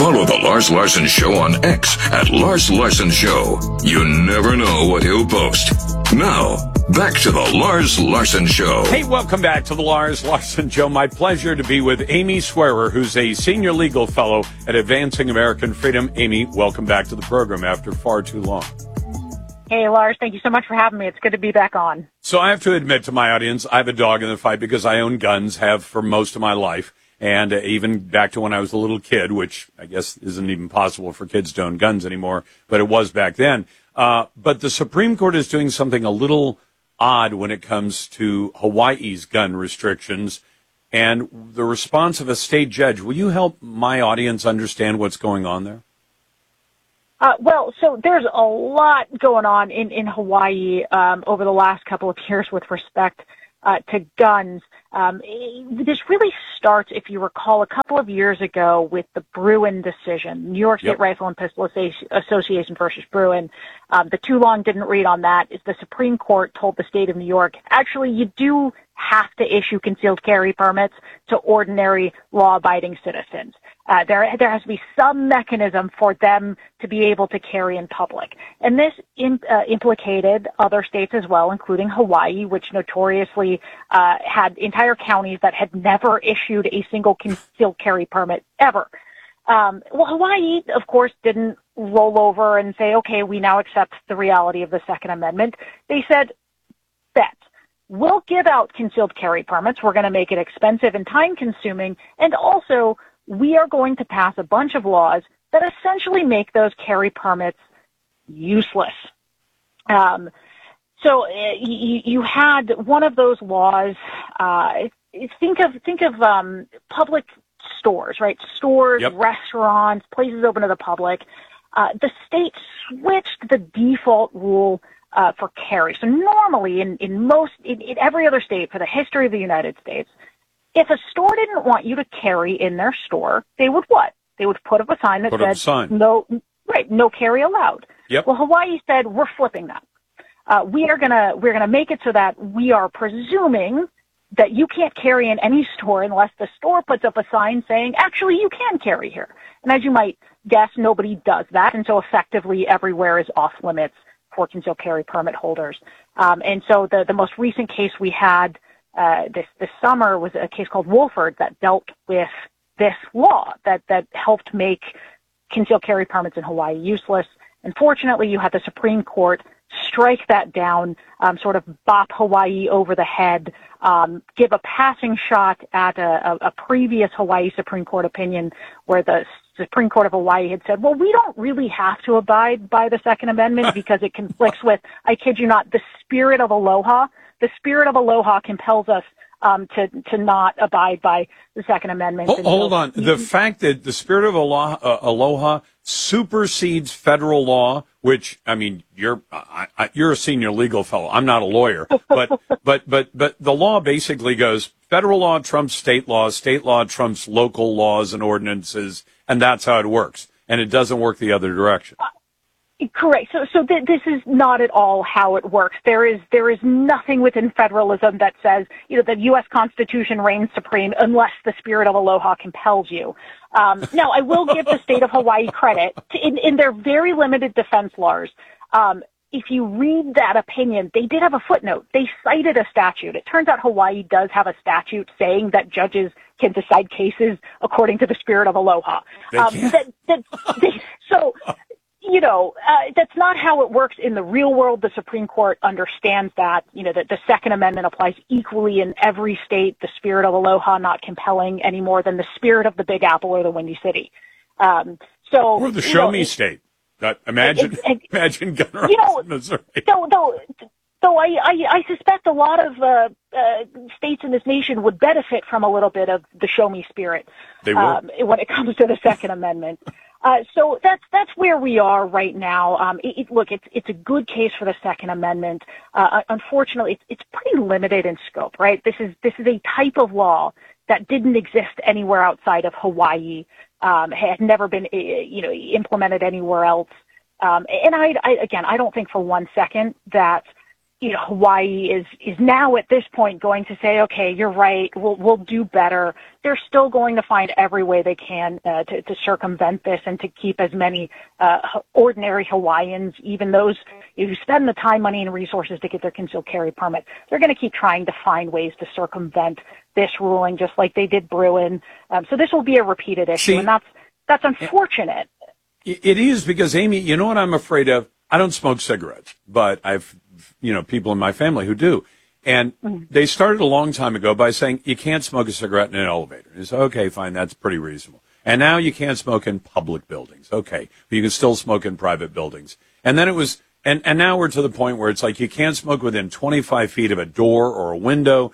Follow The Lars Larson Show on X at Lars Larson Show. You never know what he'll post. Now, back to The Lars Larson Show. Hey, welcome back to The Lars Larson Show. My pleasure to be with Amy Swearer, who's a senior legal fellow at Advancing American Freedom. Amy, welcome back to the program after far too long. Hey, Lars, thank you so much for having me. It's good to be back on. So I have to admit to my audience, I have a dog in the fight because I own guns, have for most of my life. And even back to when I was a little kid, which I guess isn't even possible for kids to own guns anymore, but it was back then. But the Supreme Court is doing something a little odd when it comes to Hawaii's gun restrictions and the response of a state judge. Will you help my audience understand what's going on there? Well, so there's a lot going on in Hawaii over the last couple of years with respect to guns. This really starts, if you recall, a couple of years ago with the Bruen decision, New York State Rifle and Pistol Association versus Bruen. The too long didn't read on that is the Supreme Court told the state of New York, actually, you do have to issue concealed carry permits to ordinary law-abiding citizens. There has to be some mechanism for them to be able to carry in public. And this implicated other states as well, including Hawaii, which notoriously had entire counties that had never issued a single concealed carry permit ever. Well, Hawaii, of course, didn't roll over and say, okay, we now accept the reality of the Second Amendment. They said, bet. We'll give out concealed carry permits. We're going to make it expensive and time-consuming, and also we are going to pass a bunch of laws that essentially make those carry permits useless. So you had one of those laws. Think of public stores, right? Stores, restaurants, places open to the public. The state switched the default rule for carry. So normally in every other state for the history of the United States, if a store didn't want you to carry in their store, they would what? They would put up a sign that said, no carry allowed. Yep. Well, Hawaii said, we're flipping that. We're gonna make it so that we are presuming that you can't carry in any store unless the store puts up a sign saying, actually, you can carry here. And as you might guess, nobody does that. And so effectively everywhere is off limits for concealed carry permit holders. And so the most recent case we had this summer was a case called Wolford that dealt with this law that helped make concealed carry permits in Hawaii useless. Unfortunately, you had the Supreme Court strike that down, sort of bop Hawaii over the head, give a passing shot at a previous Hawaii Supreme Court opinion where the Supreme Court of Hawaii had said, well, we don't really have to abide by the Second Amendment because it conflicts with, I kid you not, the spirit of aloha. The spirit of aloha compels us to not abide by the Second Amendment. Hold on. The fact that the spirit of aloha supersedes federal law, which, I mean, you're a senior legal fellow. I'm not a lawyer, but the law basically goes federal law trumps state law trumps local laws and ordinances, and that's how it works. And it doesn't work the other direction. Correct. So this is not at all how it works. There is nothing within federalism that says, the U.S. Constitution reigns supreme unless the spirit of aloha compels you. Now, I will give the state of Hawaii credit in their very limited defense, Lars. If you read that opinion, they did have a footnote. They cited a statute. It turns out Hawaii does have a statute saying that judges can decide cases according to the spirit of aloha. That's not how it works in the real world. The Supreme Court understands that, that the Second Amendment applies equally in every state, the spirit of aloha not compelling any more than the spirit of the Big Apple or the Windy City. Or the Show Me State. Imagine gun rights in Missouri. Though I suspect a lot of states in this nation would benefit from a little bit of the Show Me spirit when it comes to the Second Amendment. So that's where we are right now. It's a good case for the Second Amendment. Unfortunately, it's pretty limited in scope, right? This is a type of law that didn't exist anywhere outside of Hawaii, had never been, implemented anywhere else. And I don't think for one second that Hawaii is now at this point going to say, okay, you're right, we'll do better. They're still going to find every way they can to circumvent this and to keep as many ordinary Hawaiians, even those who spend the time, money, and resources to get their concealed carry permit. They're going to keep trying to find ways to circumvent this ruling, just like they did Bruin. So this will be a repeated issue, and that's unfortunate. It is, because, Amy, you know what I'm afraid of? I don't smoke cigarettes, but I've people in my family who do. And they started a long time ago by saying you can't smoke a cigarette in an elevator. And it's okay, fine, that's pretty reasonable. And now you can't smoke in public buildings. Okay, but you can still smoke in private buildings. And then it was, and now we're to the point where it's like you can't smoke within 25 feet of a door or a window.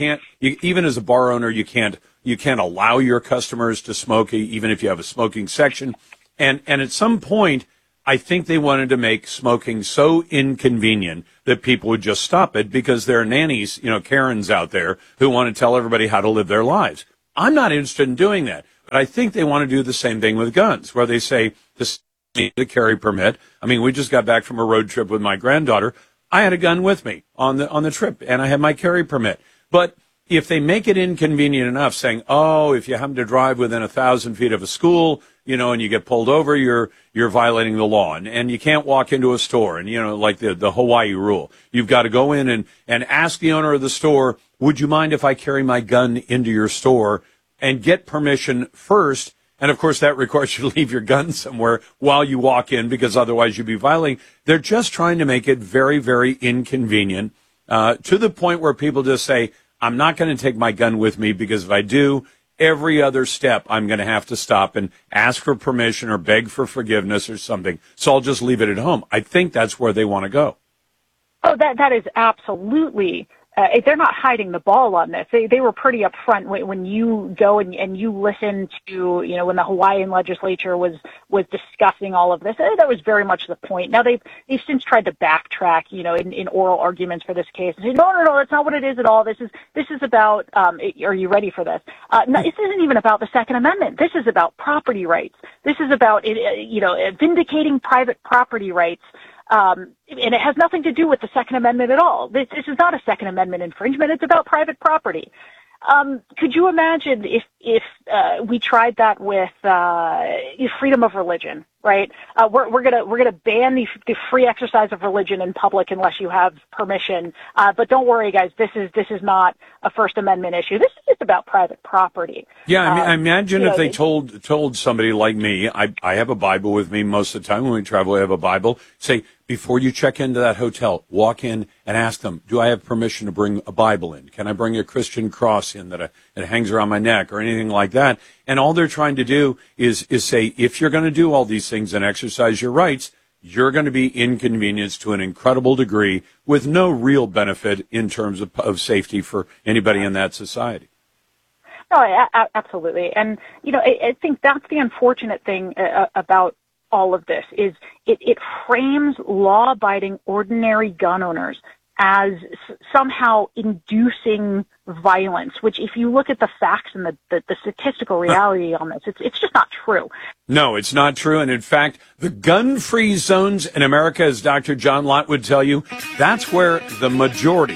Even as a bar owner, you can't allow your customers to smoke, even if you have a smoking section. And at some point, I think they wanted to make smoking so inconvenient that people would just stop it, because there are nannies, Karens out there who want to tell everybody how to live their lives. I'm not interested in doing that, but I think they want to do the same thing with guns, where they say this need a carry permit. I mean, we just got back from a road trip with my granddaughter. I had a gun with me on the trip, and I had my carry permit. But if they make it inconvenient enough, saying, oh, if you happen to drive within 1,000 feet of a school, and you get pulled over, you're violating the law, and you can't walk into a store, and like the Hawaii rule, you've got to go in and ask the owner of the store, would you mind if I carry my gun into your store, and get permission first. And of course that requires you to leave your gun somewhere while you walk in, because otherwise you'd be violating. They're just trying to make it very, very inconvenient, to the point where people just say, I'm not going to take my gun with me, because if I do, every other step I'm going to have to stop and ask for permission or beg for forgiveness or something. So I'll just leave it at home. I think that's where they want to go. Oh, that is absolutely. They're not hiding the ball on this. They were pretty upfront when you go and you listen to, when the Hawaiian legislature was discussing all of this. That was very much the point. Now they've since tried to backtrack, in oral arguments for this case and say, no, that's not what it is at all. This is about. Are you ready for this? No, this isn't even about the Second Amendment. This is about property rights. This is about vindicating private property rights. And it has nothing to do with the Second Amendment at all. This is not a Second Amendment infringement. It's about private property. Could you imagine if we tried that with freedom of religion, right? We're gonna ban the free exercise of religion in public unless you have permission. But don't worry, guys. This is not a First Amendment issue. This is just about private property. Yeah, I imagine if they told somebody like me, I have a Bible with me most of the time when we travel. I have a Bible. Say, before you check into that hotel, walk in and ask them, do I have permission to bring a Bible in? Can I bring a Christian cross in that hangs around my neck or anything like that? And all they're trying to do is say, if you're going to do all these things and exercise your rights, you're going to be inconvenienced to an incredible degree with no real benefit in terms of safety for anybody in that society. No, absolutely. And, I think that's the unfortunate thing about all of this is it frames law-abiding ordinary gun owners as somehow inducing violence, which if you look at the facts and the statistical reality on this, it's just not true. No, it's not true. And in fact, the gun-free zones in America, as Dr. John Lott would tell you, that's where the majority,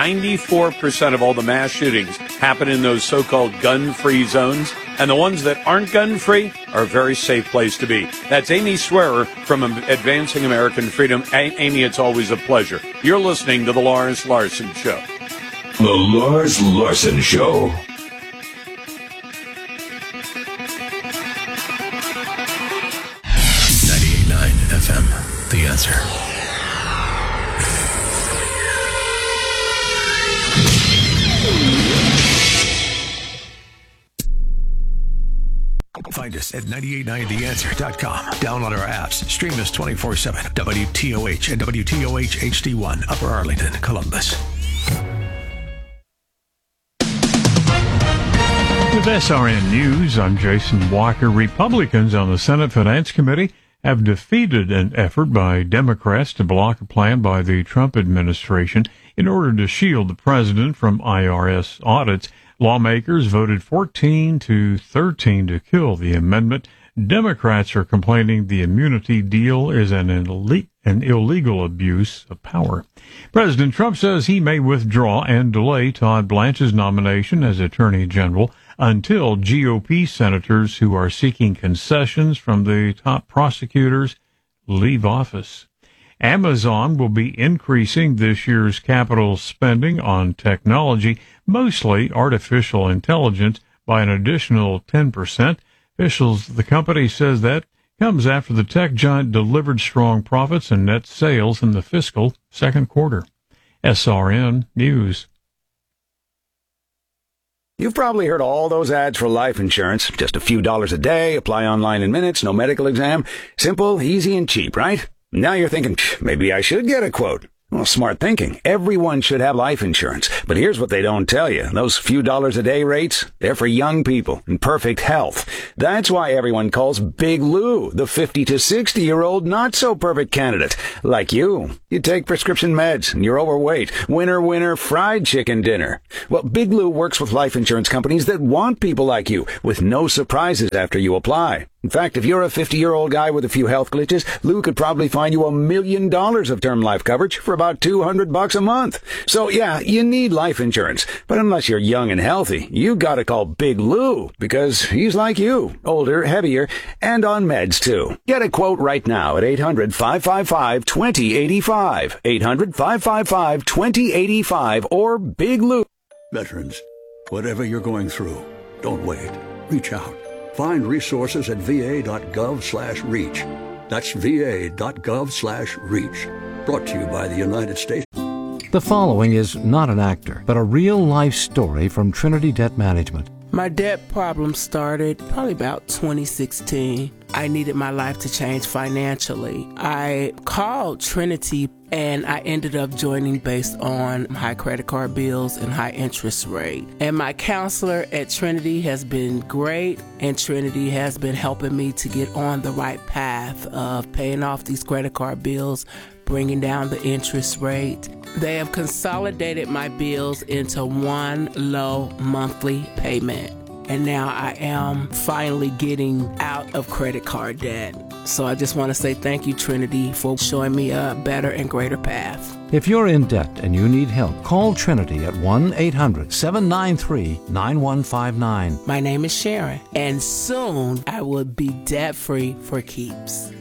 94% of all the mass shootings happen in those so-called gun-free zones. And the ones that aren't gun-free are a very safe place to be. That's Amy Swearer from Advancing American Freedom. Amy, it's always a pleasure. You're listening to The Lars Larson Show. The Lars Larson Show. FM, The Answer. Find us at 989theanswer.com. Download our apps. Stream us 24/7. WTOH and WTOH HD1, Upper Arlington, Columbus. With SRN News, I'm Jason Walker. Republicans on the Senate Finance Committee have defeated an effort by Democrats to block a plan by the Trump administration in order to shield the president from IRS audits. Lawmakers voted 14-13 to kill the amendment. Democrats are complaining the immunity deal is an illegal abuse of power. President Trump says he may withdraw and delay Todd Blanche's nomination as Attorney General until GOP senators who are seeking concessions from the top prosecutors leave office. Amazon will be increasing this year's capital spending on technology, mostly artificial intelligence, by an additional 10%. Officials, the company says that comes after the tech giant delivered strong profits and net sales in the fiscal second quarter. SRN News. You've probably heard all those ads for life insurance. Just a few dollars a day, apply online in minutes, no medical exam. Simple, easy, and cheap, right? Now you're thinking, maybe I should get a quote. Well, smart thinking. Everyone should have life insurance. But here's what they don't tell you. Those few dollars a day rates, they're for young people in perfect health. That's why everyone calls Big Lou the 50 to 60-year-old not-so-perfect candidate. Like you. You take prescription meds and you're overweight. Winner, winner, fried chicken dinner. Well, Big Lou works with life insurance companies that want people like you, with no surprises after you apply. In fact, if you're a 50-year-old guy with a few health glitches, Lou could probably find you $1 million of term life coverage for about $200 a month. So yeah, you need life insurance. But unless you're young and healthy, you gotta call Big Lou, because he's like you, older, heavier, and on meds too. Get a quote right now at 800-555-2085. 800-555-2085 or Big Lou. Veterans, whatever you're going through, don't wait. Reach out. Find resources at va.gov/reach. That's va.gov/reach. Brought to you by the United States. The following is not an actor, but a real-life story from Trinity Debt Management. My debt problem started probably about 2016. I needed my life to change financially. I called Trinity and I ended up joining based on high credit card bills and high interest rate. And my counselor at Trinity has been great, and Trinity has been helping me to get on the right path of paying off these credit card bills, bringing down the interest rate. They have consolidated my bills into one low monthly payment. And now I am finally getting out of credit card debt. So I just want to say thank you, Trinity, for showing me a better and greater path. If you're in debt and you need help, call Trinity at 1-800-793-9159. My name is Sharon, and soon I will be debt-free for keeps.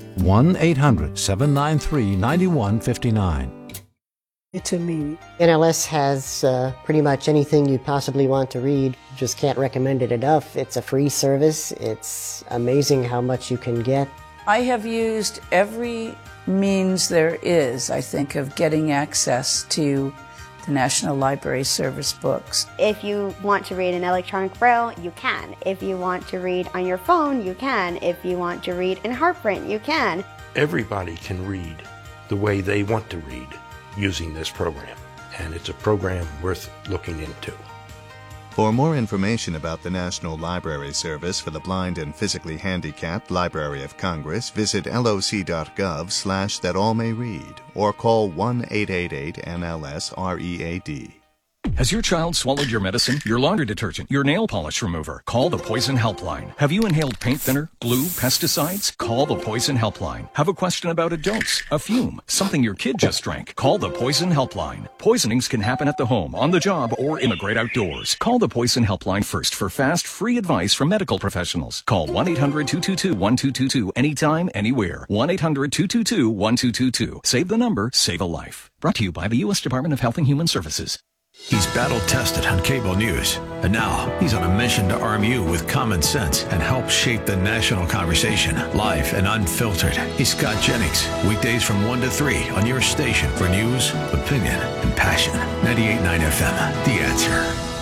1-800-793-9159. To me, NLS has pretty much anything you possibly want to read. Just can't recommend it enough. It's a free service. It's amazing how much you can get. I have used every means there is, I think, of getting access to the National Library Service books. If you want to read in electronic braille, you can. If you want to read on your phone, you can. If you want to read in HeartPrint, you can. Everybody can read the way they want to read using this program, and it's a program worth looking into. For more information about the National Library Service for the Blind and Physically Handicapped Library of Congress, visit loc.gov/thatallmayread or call 1-888-NLS-READ. Has your child swallowed your medicine, your laundry detergent, your nail polish remover? Call the Poison Helpline. Have you inhaled paint thinner, glue, pesticides? Call the Poison Helpline. Have a question about a dose, a fume, something your kid just drank? Call the Poison Helpline. Poisonings can happen at the home, on the job, or in the great outdoors. Call the Poison Helpline first for fast, free advice from medical professionals. Call 1-800-222-1222 anytime, anywhere. 1-800-222-1222. Save the number, save a life. Brought to you by the U.S. Department of Health and Human Services. He's battle-tested on cable news, and now he's on a mission to arm you with common sense and help shape the national conversation, live and unfiltered. He's Scott Jennings, weekdays from 1 to 3 on your station for news, opinion, and passion. 98.9 FM, The Answer.